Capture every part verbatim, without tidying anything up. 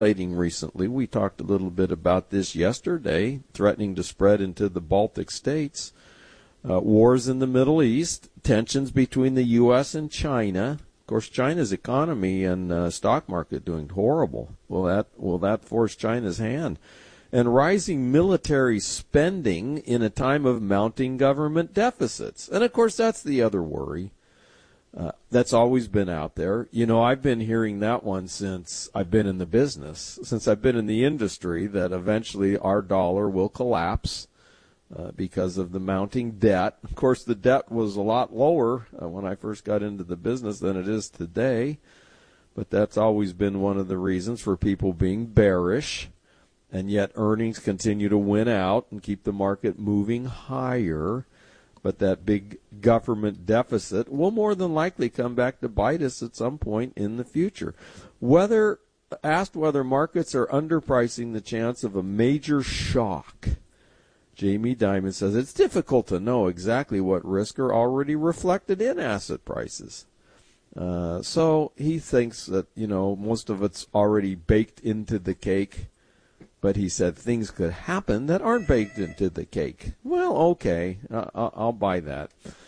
recently. We talked a little bit about this yesterday, threatening to spread into the Baltic states. Uh, wars in the Middle East, tensions between the U S and China. Of course, China's economy and uh, stock market doing horrible. Will that will that force China's hand? And rising military spending in a time of mounting government deficits. And, of course, that's the other worry. Uh, that's always been out there. You know, I've been hearing that one since I've been in the business, since I've been in the industry, that eventually our dollar will collapse uh, because of the mounting debt. Of course, the debt was a lot lower uh, when I first got into the business than it is today. But that's always been one of the reasons for people being bearish. And yet earnings continue to win out and keep the market moving higher. But that big government deficit will more than likely come back to bite us at some point in the future. Whether asked whether markets are underpricing the chance of a major shock, Jamie Dimon says it's difficult to know exactly what risks are already reflected in asset prices. Uh, so he thinks that, you know, most of it's already baked into the cake. But he said things could happen that aren't baked into the cake. Well, okay, I'll, I'll buy that.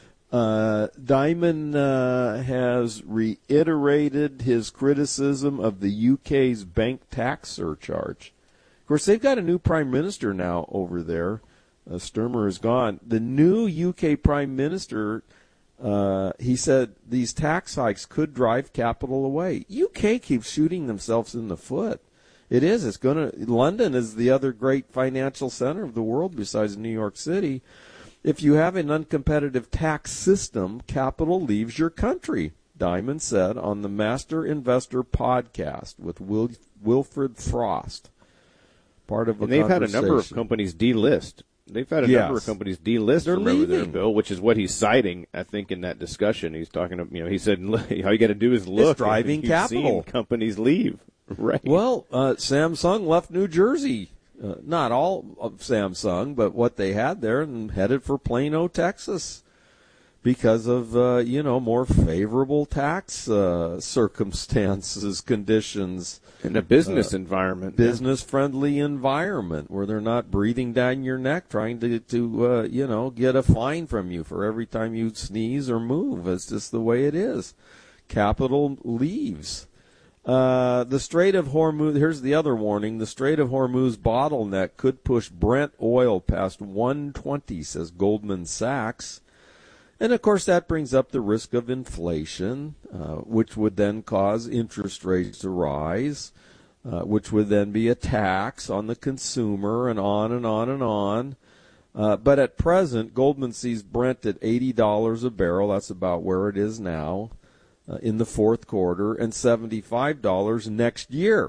Uh, Dimon uh, has reiterated his criticism of the U K's bank tax surcharge. Of course, they've got a new prime minister now over there. Uh, Sturmer is gone. The new U K prime minister, uh, he said these tax hikes could drive capital away. U K keeps shooting themselves in the foot. It is. It's going to. London is the other great financial center of the world besides New York City. If you have an uncompetitive tax system, capital leaves your country, Dimon said on the Master Investor podcast with Wil- Wilfred Frost. Part of a and they've had a number of companies delist. They've had a yes. number of companies delist They're from over there, leaving. Bill, which is what he's citing, I think, in that discussion. He's talking, you know, he said, all you got to do is look. It's driving You've capital. Seen companies leave. Right. Well, uh, Samsung left New Jersey. Uh, not all of Samsung, but what they had there, and headed for Plano, Texas, because of, uh, you know, more favorable tax uh, circumstances, conditions. In a business uh, environment. Business-friendly environment where they're not breathing down your neck trying to, to uh, you know, get a fine from you for every time you sneeze or move. It's just the way it is. Capital leaves. Uh, the Strait of Hormuz, here's the other warning, the Strait of Hormuz bottleneck could push Brent oil past one twenty, says Goldman Sachs. And, of course, that brings up the risk of inflation, uh, which would then cause interest rates to rise, uh, which would then be a tax on the consumer, and on and on and on. Uh, but at present, Goldman sees Brent at eighty dollars a barrel. That's about where it is now. Uh, in the fourth quarter, and seventy-five dollars next year,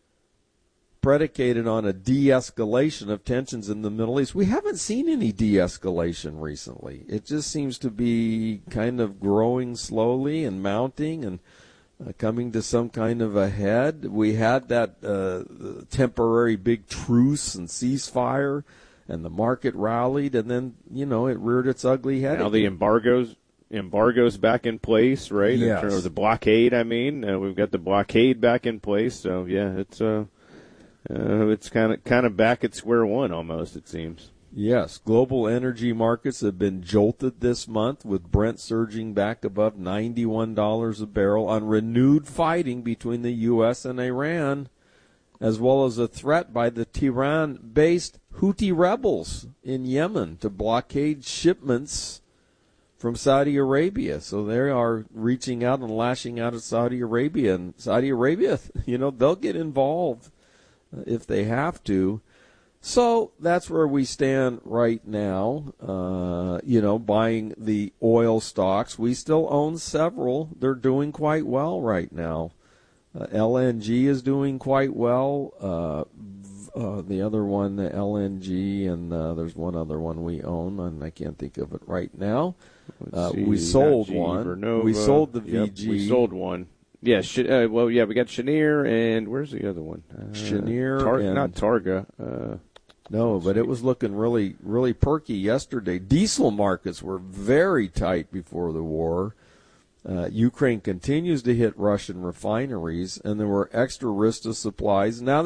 predicated on a de-escalation of tensions in the Middle East. We haven't seen any de-escalation recently. It just seems to be kind of growing slowly and mounting and uh, coming to some kind of a head. We had that uh, temporary big truce and ceasefire, and the market rallied, and then, you know, it reared its ugly head. Now the embargoes. Embargo's back in place, right? Yes. In terms of the blockade, I mean, uh, we've got the blockade back in place. So yeah, it's uh, uh it's kind of kind of back at square one almost. It seems. Yes, global energy markets have been jolted this month, with Brent surging back above ninety-one dollars a barrel on renewed fighting between the U S and Iran, as well as a threat by the Tehran-based Houthi rebels in Yemen to blockade shipments from Saudi Arabia. So they are reaching out and lashing out at Saudi Arabia. And Saudi Arabia, you know, they'll get involved if they have to. So that's where we stand right now, uh, you know, buying the oil stocks. We still own several. They're doing quite well right now. Uh, L N G is doing quite well. Uh, Uh, the other one, the L N G, and uh, there's one other one we own, and I can't think of it right now. Uh, see, we sold G, one. Vernova. We sold the Yep, V G. we sold one. Yeah, sh- uh, well, yeah, we got Cheniere, and where's the other one? Uh, Cheniere Tar- and not Targa. Uh, no, but it was looking really, really perky yesterday. Diesel markets were very tight before the war. Uh, Ukraine continues to hit Russian refineries, and there were extra risks to supplies. Now